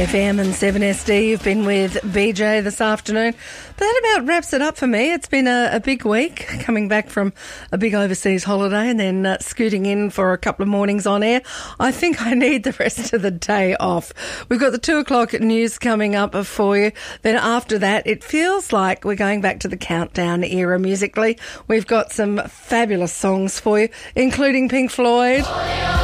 FM and 7SD. You've been with BJ this afternoon. That about wraps it up for me. It's been a big week, coming back from a big overseas holiday and then scooting in for a couple of mornings on air. I think I need the rest of the day off. We've got the 2 o'clock news coming up for you. Then after that, it feels like we're going back to the countdown era musically. We've got some fabulous songs for you, including Pink Floyd.